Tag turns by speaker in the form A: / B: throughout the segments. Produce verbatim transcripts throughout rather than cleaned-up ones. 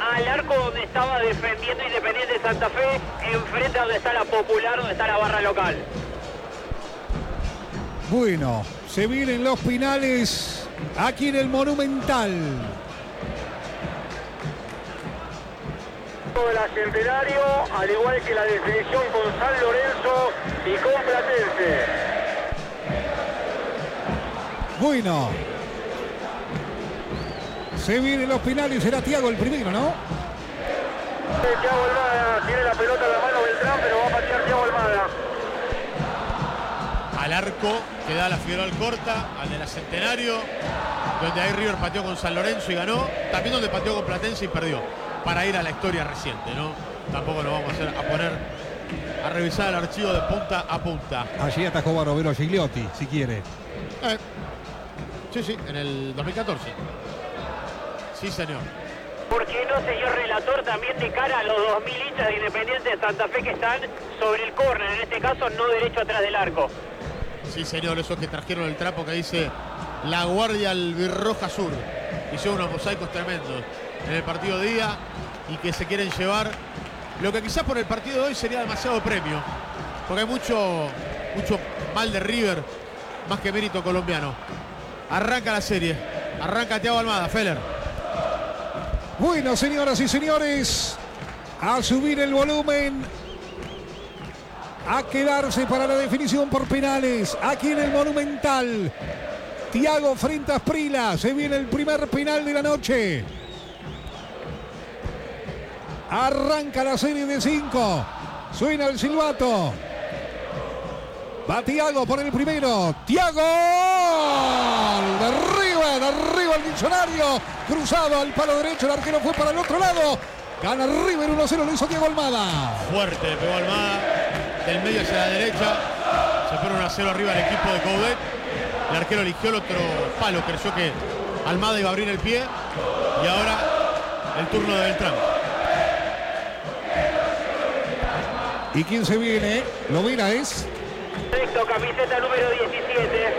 A: al arco donde estaba defendiendo Independiente Santa Fe, enfrente a donde está la Popular, donde está la barra local.
B: Bueno, se vienen los finales aquí en el Monumental.
C: La Centenario, al igual que la definición con San Lorenzo y con Platense.
B: Bueno, se vienen los finales. Será Thiago el primero, ¿no?
C: Thiago Almada tiene la pelota en la mano Beltrán, pero va a patear Thiago Almada.
D: Al arco que da la Figueroa Corta, al de la Centenario, donde ahí River pateó con San Lorenzo y ganó. También donde pateó con Platense y perdió. Para ir a la historia reciente, ¿no? Tampoco lo vamos a hacer a poner a revisar el archivo de punta a punta.
B: Allí atajó Barovero Gigliotti, si quiere.
D: Eh, sí, sí, en el dos mil catorce. Sí, señor.
A: ¿Por qué no, señor relator, también de cara a los dos mil hinchas de Independiente de Santa Fe que están sobre el córner, en este caso no derecho atrás del arco?
D: Sí, señor, esos que trajeron el trapo que dice La Guardia Albirroja Sur. Hicieron unos mosaicos tremendos en el partido de día y que se quieren llevar lo que quizás por el partido de hoy sería demasiado premio, porque hay mucho, mucho mal de River, más que mérito colombiano. Arranca la serie, arranca Thiago Almada, Feller.
B: Bueno, señoras y señores, a subir el volumen, a quedarse para la definición por penales, aquí en el Monumental. Thiago frente a Asprilla, se viene el primer penal de la noche. Arranca la serie de cinco. Suena el silbato. Va Thiago por el primero. ¡Thiago! De arriba, de arriba el diccionario. Cruzado al palo derecho. El arquero fue para el otro lado. Gana River uno cero. Lo hizo Thiago Almada.
D: Fuerte, pegó Almada. Del medio hacia la derecha. Se pone uno a cero arriba el equipo de Coudet. El arquero eligió el otro palo. Creyó que Almada iba a abrir el pie. Y ahora el turno de Beltrán.
B: ¿Y quién se viene? Lo mira es...
A: Perfecto, camiseta número diecisiete.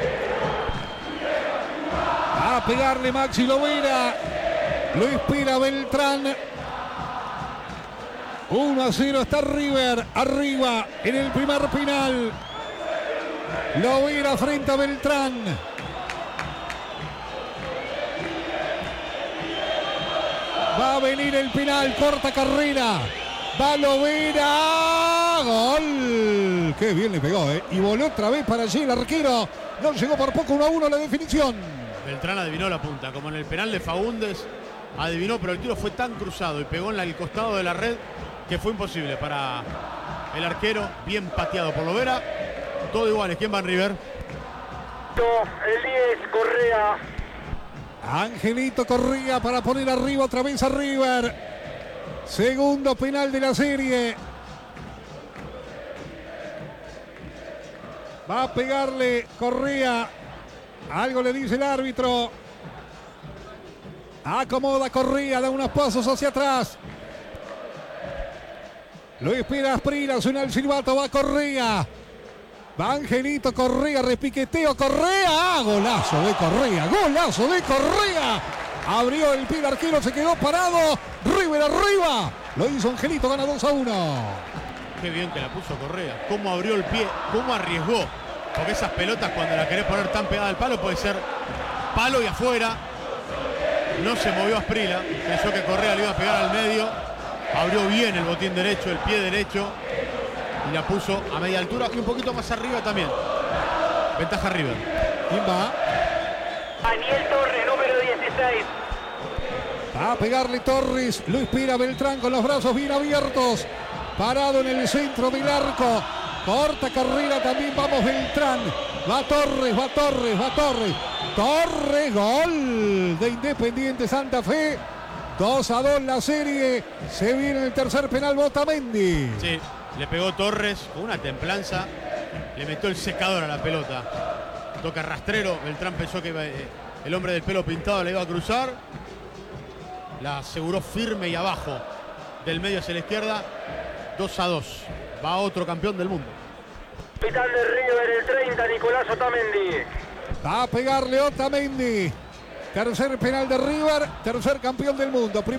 B: A pegarle Maxi Lovera. Lo espera Beltrán. uno a cero está River. Arriba en el primer final. Lovera frente a Beltrán. Va a venir el penal. Corta carrera. Va Lovera. Gol. Qué bien le pegó, ¿eh? Y voló otra vez para allí el arquero. No llegó por poco. Uno a uno la definición.
D: Beltrán adivinó la punta. Como en el penal de Faúndez. Adivinó, pero el tiro fue tan cruzado y pegó en el costado de la red que fue imposible para el arquero. Bien pateado por Lovera. Todo iguales. ¿Quién va en River?
C: El diez, Correa.
B: Angelito Correa para poner arriba otra vez a River. Segundo penal de la serie. Va a pegarle Correa. Algo le dice el árbitro. Acomoda Correa, da unos pasos hacia atrás. Lo espera Asprilla, suena el silbato, va Correa. Va Angelito Correa, repiqueteo Correa. ¡Ah, golazo de Correa! ¡Golazo de Correa! Abrió el pie el arquero, se quedó parado. River arriba. Lo hizo Angelito, gana dos a uno.
D: Qué bien que la puso Correa. Cómo abrió el pie, cómo arriesgó. Porque esas pelotas cuando la querés poner tan pegada al palo puede ser palo y afuera. No se movió Asprilla. Pensó que Correa le iba a pegar al medio. Abrió bien el botín derecho, el pie derecho. Y la puso a media altura y un poquito más arriba también. Ventaja River.
B: ¿Quién va?
A: Daniel Torres, número dieciséis.
B: Va a pegarle Torres. Lo espera Beltrán con los brazos bien abiertos. Parado en el centro del arco. Corta carrera también. Vamos Beltrán. Va Torres, va Torres, va Torres. Torres, gol de Independiente Santa Fe. dos a dos la serie. Se viene el tercer penal, Otamendi.
D: Sí, le pegó Torres con una templanza. Le metió el secador a la pelota. Toca rastrero. Beltrán pensó que el hombre del pelo pintado le iba a cruzar. La aseguró firme y abajo. Del medio hacia la izquierda. dos a dos. Va otro campeón del mundo.
C: Capitán de River, el treinta, Nicolás Otamendi.
B: Va a pegarle Otamendi. Tercer penal de River. Tercer campeón del mundo.